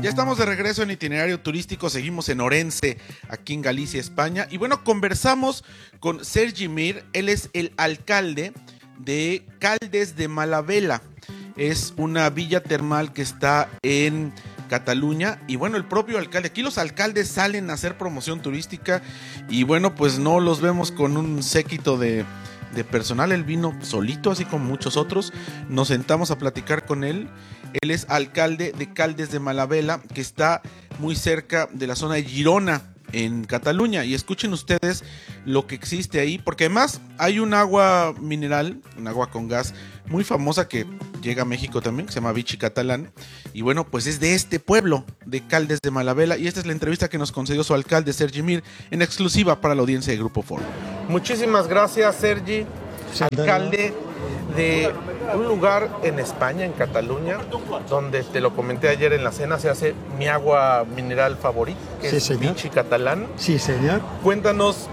Ya estamos de regreso en Itinerario Turístico, seguimos en Orense, aquí en Galicia, España. Y bueno, conversamos con Sergi Mir, él es el alcalde de Caldes de Malavella. Es una villa termal que está en Cataluña. Y bueno, el propio alcalde, aquí los alcaldes salen a hacer promoción turística y bueno, pues no los vemos con un séquito de personal. Él vino solito, así como muchos otros. Nos sentamos a platicar con él. Él es alcalde de Caldes de Malavella, que está muy cerca de la zona de Girona, en Cataluña. Y escuchen ustedes lo que existe ahí, porque además hay un agua mineral, un agua con gas muy famosa que llega a México también, que se llama Vichy Catalán. Y bueno, pues es de este pueblo, de Caldes de Malavella. Y esta es la entrevista que nos concedió su alcalde, Sergi Mir, en exclusiva para la audiencia de Grupo Foro. Muchísimas gracias, Sergi, alcalde de un lugar en España, en Cataluña, donde te lo comenté ayer en la cena, se hace mi agua mineral favorita, que es Vichy Catalán. Sí, señor. Cuéntanos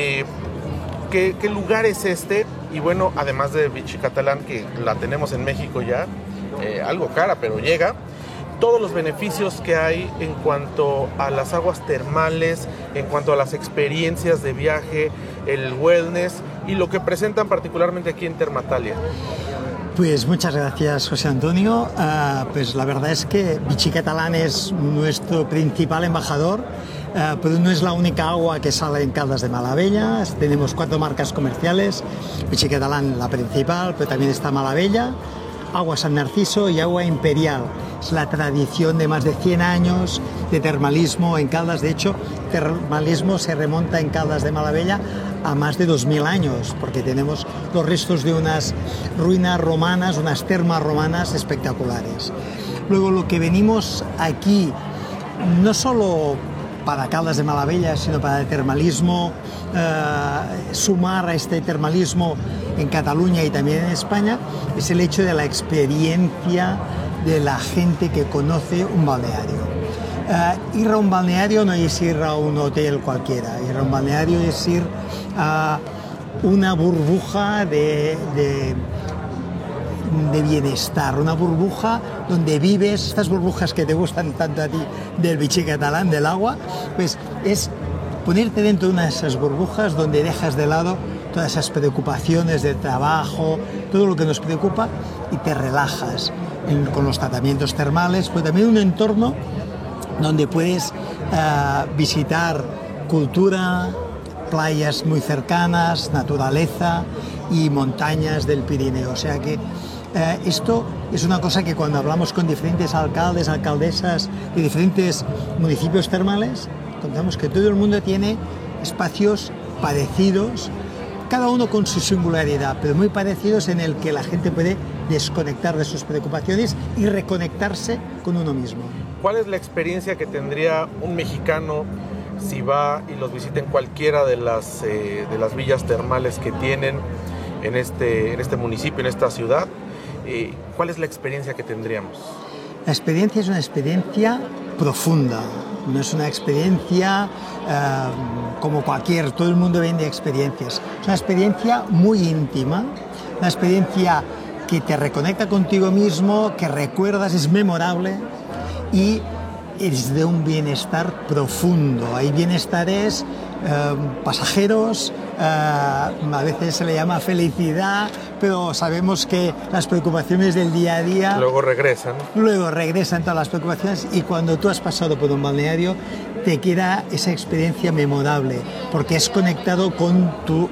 ¿qué lugar es este? Y bueno, además de Vichy Catalán, que la tenemos en México ya, algo cara, pero llega. Todos los beneficios que hay en cuanto a las aguas termales, en cuanto a las experiencias de viaje, el wellness y lo que presentan particularmente aquí en Termatalia. Pues muchas gracias, José Antonio. Pues la verdad es que Vichy Catalán es nuestro principal embajador, pero no es la única agua que sale en Caldes de Malavella. Tenemos 4 marcas comerciales, Vichy Catalán la principal, pero también está Malavella, Agua San Narciso y Agua Imperial. Es la tradición de más de 100 años de termalismo en Caldes. De hecho, termalismo se remonta en Caldes de Malavella a más de 2000 años, porque tenemos los restos de unas ruinas romanas, unas termas romanas espectaculares. Luego, lo que venimos aquí, no solo para Caldes de Malavella, sino para el termalismo, sumar a este termalismo en Cataluña y también en España, es el hecho de la experiencia de la gente que conoce un balneario. Ir a un balneario no es ir a un hotel cualquiera, ir a un balneario es ir a una burbuja de bienestar, una burbuja donde vives, estas burbujas que te gustan tanto a ti del Vichy Catalán, del agua, pues es ponerte dentro de una de esas burbujas donde dejas de lado todas esas preocupaciones de trabajo, todo lo que nos preocupa y te relajas con los tratamientos termales, pero también un entorno donde puedes visitar cultura, playas muy cercanas, naturaleza y montañas del Pirineo. O sea que esto es una cosa que cuando hablamos con diferentes alcaldes, alcaldesas de diferentes municipios termales, contamos que todo el mundo tiene espacios parecidos, cada uno con su singularidad, pero muy parecidos, en el que la gente puede desconectar de sus preocupaciones y reconectarse con uno mismo. ¿Cuál es la experiencia que tendría un mexicano si va y los visita en cualquiera de las villas termales que tienen en este municipio, en esta ciudad? ¿Cuál es la experiencia que tendríamos? La experiencia es una experiencia profunda, no es una experiencia como cualquier, todo el mundo vende experiencias. Es una experiencia muy íntima, una experiencia que te reconecta contigo mismo, que recuerdas, es memorable y es de un bienestar profundo. Hay bienestares pasajeros, a veces se le llama felicidad, pero sabemos que las preocupaciones del día a día luego regresan todas las preocupaciones, y cuando tú has pasado por un balneario te queda esa experiencia memorable porque es conectado con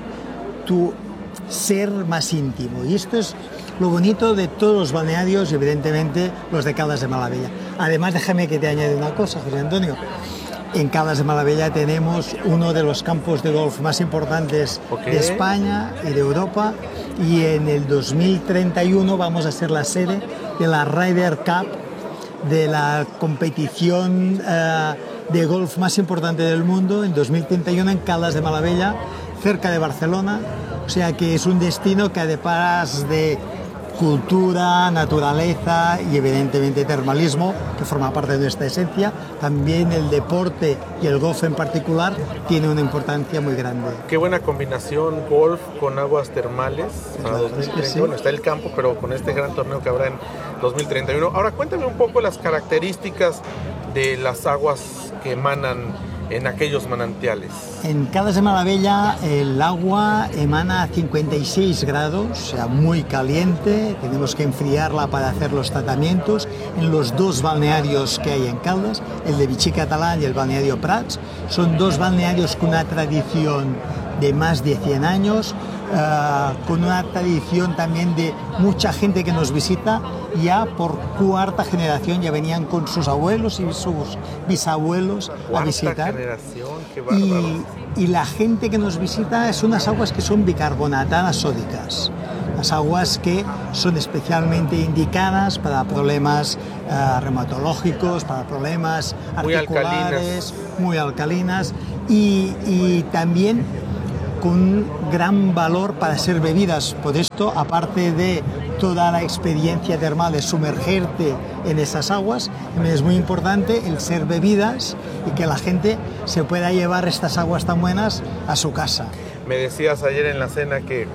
tu ser más íntimo, y esto es lo bonito de todos los balnearios, evidentemente los de Caldes de Malavella. Además, déjame que te añade una cosa, José Antonio. En Caldes de Malavella tenemos uno de los campos de golf más importantes de España y de Europa, y en el 2031 vamos a ser la sede de la Ryder Cup, de la competición de golf más importante del mundo, en 2031 en Caldes de Malavella, cerca de Barcelona. O sea que es un destino que, además de cultura, naturaleza y evidentemente termalismo, que forma parte de nuestra esencia, también el deporte y el golf en particular tiene una importancia muy grande. Qué buena combinación, golf con aguas termales para 2031. Sí. Bueno, está el campo, pero con este gran torneo que habrá en 2031. Ahora cuéntame un poco las características de las aguas que emanan en aquellos manantiales? En Caldas de Malavella el agua emana a 56 grados, o sea, muy caliente. Tenemos que enfriarla para hacer los tratamientos en los dos balnearios que hay en Caldas, el de Vichy Catalán y el balneario Prats. Son dos balnearios con una tradición de más de 100 años, con una tradición también de mucha gente que nos visita. Ya por cuarta generación ya venían con sus abuelos y sus bisabuelos a visitar. Generación, qué bárbaro. Y la gente que nos visita es unas aguas que son bicarbonatadas sódicas. Las aguas que son especialmente indicadas para problemas reumatológicos, para problemas articulares, muy alcalinas y también con gran valor para ser bebidas. Por esto, aparte de toda la experiencia termal de sumergirte en esas aguas, es muy importante el ser bebidas y que la gente se pueda llevar estas aguas tan buenas a su casa. Me decías ayer en la cena que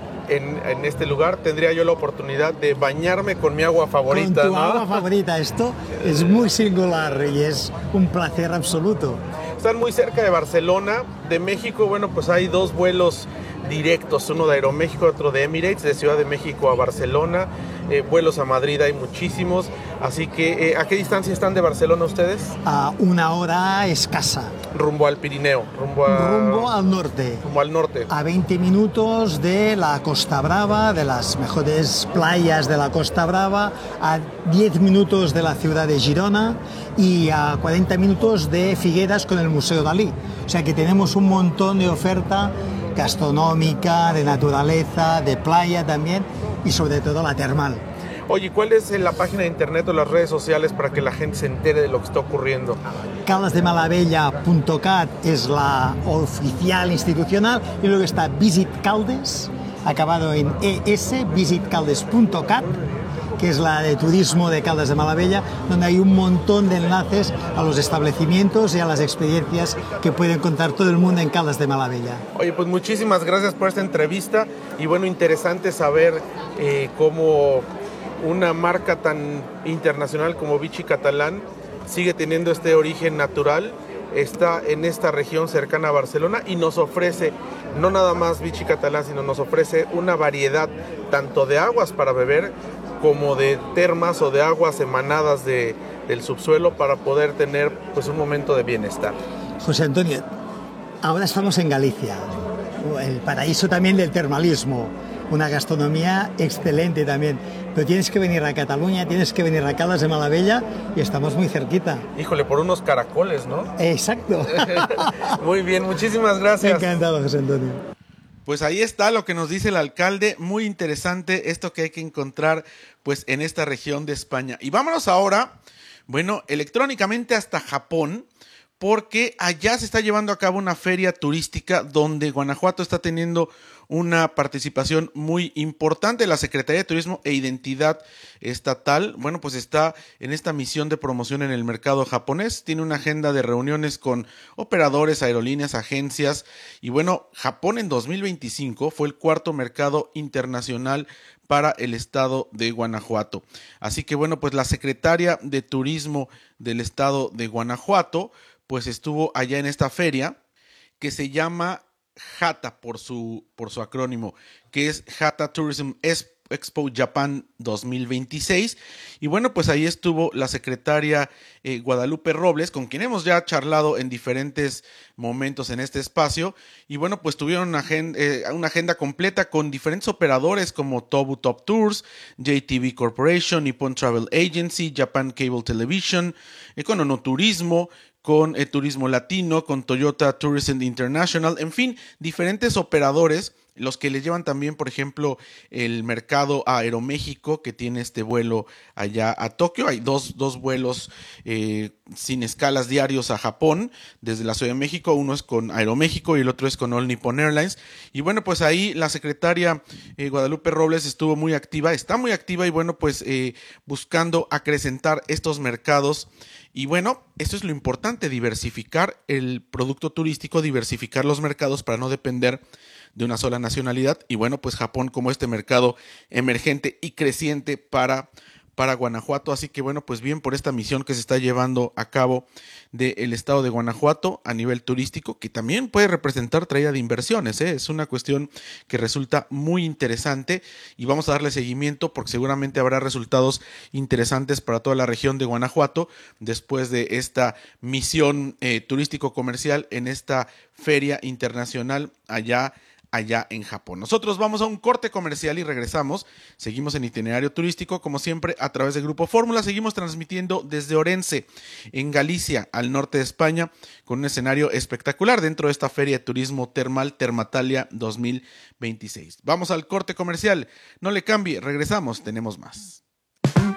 en este lugar tendría yo la oportunidad de bañarme con mi agua favorita. Con tu ¿no? agua favorita. Esto es muy singular y es un placer absoluto. Están muy cerca de Barcelona. De México, bueno, pues hay dos vuelos directos, uno de Aeroméxico, otro de Emirates, de Ciudad de México a Barcelona. Vuelos a Madrid hay muchísimos. Así que, ¿a qué distancia están de Barcelona ustedes? A 1 hora escasa. Rumbo al Pirineo, rumbo al norte. Rumbo al norte. A 20 minutos de la Costa Brava, de las mejores playas de la Costa Brava, a 10 minutos de la ciudad de Girona y a 40 minutos de Figueras con el Museo Dalí. O sea que tenemos un montón de oferta gastronómica, de naturaleza, de playa también y sobre todo la termal. Oye, ¿cuál es la página de internet o las redes sociales para que la gente se entere de lo que está ocurriendo? Caldesdemalavella.cat es la oficial institucional y luego está Visit Caldes, acabado en ES, visitcaldes.cat, que es la de turismo de Caldas de Malavella, donde hay un montón de enlaces a los establecimientos y a las experiencias que puede encontrar todo el mundo en Caldas de Malavella. Oye, pues muchísimas gracias por esta entrevista y bueno, interesante saber cómo una marca tan internacional como Vichy Catalán sigue teniendo este origen natural, está en esta región cercana a Barcelona y nos ofrece, no nada más Vichy Catalán, sino nos ofrece una variedad tanto de aguas para beber como de termas o de aguas emanadas del subsuelo para poder tener pues un momento de bienestar. José Antonio, ahora estamos en Galicia, el paraíso también del termalismo, una gastronomía excelente también, pero tienes que venir a Cataluña, tienes que venir a Caldas de Malavella y estamos muy cerquita. Híjole, por unos caracoles, ¿no? Exacto. Muy bien, muchísimas gracias. Encantado, José Antonio. Pues ahí está lo que nos dice el alcalde, muy interesante esto que hay que encontrar pues en esta región de España. Y vámonos ahora, bueno, electrónicamente hasta Japón, porque allá se está llevando a cabo una feria turística donde Guanajuato está teniendo una participación muy importante. La Secretaría de Turismo e Identidad Estatal, bueno, pues está en esta misión de promoción en el mercado japonés. Tiene una agenda de reuniones con operadores, aerolíneas, agencias. Y bueno, Japón en 2025 fue el cuarto mercado internacional para el estado de Guanajuato. Así que bueno, pues la secretaria de Turismo del estado de Guanajuato pues estuvo allá en esta feria que se llama JATA por su acrónimo, que es JATA Tourism Expo Japan 2026. Y bueno, pues ahí estuvo la secretaria Guadalupe Robles, con quien hemos ya charlado en diferentes momentos en este espacio. Y bueno, pues tuvieron una agenda completa con diferentes operadores como Tobu Top Tours, JTB Corporation, Nippon Travel Agency, Japan Cable Television, con Onoturismo, con Turismo Latino, con Toyota Tourism International, en fin, diferentes operadores, los que le llevan también, por ejemplo, el mercado a Aeroméxico, que tiene este vuelo allá a Tokio. Hay dos vuelos sin escalas diarios a Japón, desde la Ciudad de México. Uno es con Aeroméxico y el otro es con All Nippon Airlines. Y bueno, pues ahí la secretaria Guadalupe Robles estuvo muy activa, está muy activa y bueno, pues buscando acrecentar estos mercados. Y bueno, eso es lo importante, diversificar el producto turístico, diversificar los mercados para no depender de una sola nacionalidad. Y bueno, pues Japón como este mercado emergente y creciente para para Guanajuato, así que bueno, pues bien por esta misión que se está llevando a cabo del estado de Guanajuato a nivel turístico, que también puede representar traída de inversiones, es una cuestión que resulta muy interesante y vamos a darle seguimiento porque seguramente habrá resultados interesantes para toda la región de Guanajuato después de esta misión turístico-comercial en esta feria internacional allá en Japón. Nosotros vamos a un corte comercial y regresamos. Seguimos en Itinerario Turístico, como siempre, a través de Grupo Fórmula. Seguimos transmitiendo desde Orense, en Galicia, al norte de España, con un escenario espectacular dentro de esta Feria de Turismo Termal Termatalia 2026. Vamos al corte comercial. No le cambie, regresamos, tenemos más.